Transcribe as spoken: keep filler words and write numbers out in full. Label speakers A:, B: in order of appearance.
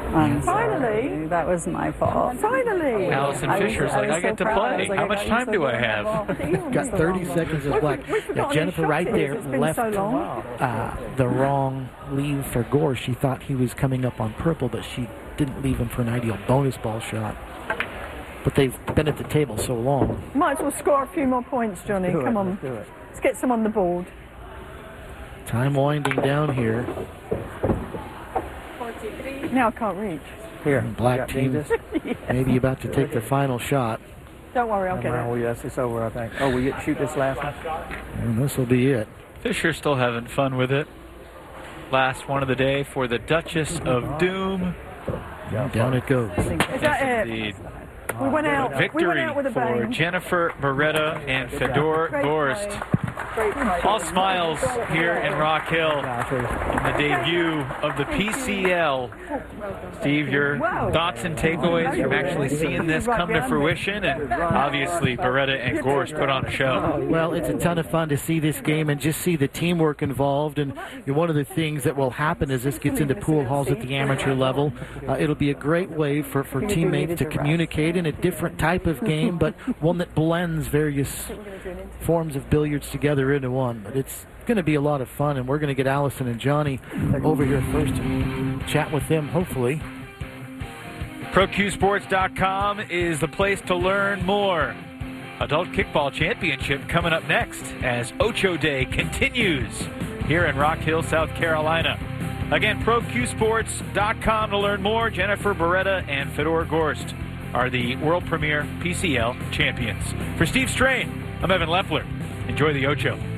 A: I'm
B: Finally.
A: sorry. That was my fault.
B: Finally.
C: Allison
A: I was-
C: Fisher's
A: I
C: like,
A: was
C: I
A: so
C: get to
A: proud. I
C: play.
A: was like,
C: How
A: I
C: much
A: got you
C: time
A: so
C: do I
A: good.
C: have?
A: Well,
D: Got thirty seconds of black.
B: We've forgotten
D: Yeah, Jennifer
B: whose
D: right
B: shot it is.
D: there
B: It's been
D: left
B: so long.
D: uh, the wrong leave for Gore. She thought he was coming up on purple, but she didn't leave him for an ideal bonus ball shot. But they've been at the table so long.
B: Might as well score a few more points, Johnny.
E: Do it,
B: Come on.
E: let's do it.
B: Let's get some on the board.
D: Time winding down here.
B: Now I can't reach.
E: Here,
D: Black
E: got
D: team
E: Jesus.
D: maybe about to take the final shot.
B: Don't worry, I'll get
E: Oh,
B: it.
E: yes, it's over, I think. Oh, we get to shoot this last one?
D: And this will be it.
C: Fisher still having fun with it. Last one of the day for the Duchess of Doom.
D: Down it goes.
B: Is that it?
C: Indeed.
B: We went out. We went
C: Victory
B: out with a
C: for
B: bang.
C: Jennifer Beretta and Fedor
B: Great
C: Gorst.
B: play. Great play.
C: All smiles here in Rock Hill. The debut of the P C L. Steve, your thoughts and takeaways from actually seeing this come to fruition, and obviously Beretta and Gorst put on a show.
D: Well, it's a ton of fun to see this game and just see the teamwork involved. And one of the things that will happen as this gets into pool halls at the amateur level, uh, it'll be a great way for, for teammates to communicate in a different type of game, but one that blends various forms of billiards together into one. But it's going to be a lot of fun, and we're going to get Allison and Johnny over here first and chat with them, hopefully.
C: Pro Q Sports dot com is the place to learn more. Adult Kickball Championship coming up next as Ocho Day continues here in Rock Hill, South Carolina. Again, Pro Q Sports dot com to learn more. Jennifer Beretta and Fedor Gorst are the world premier P C L champions. For Steve Strain, I'm Evan Leffler. Enjoy the Ocho.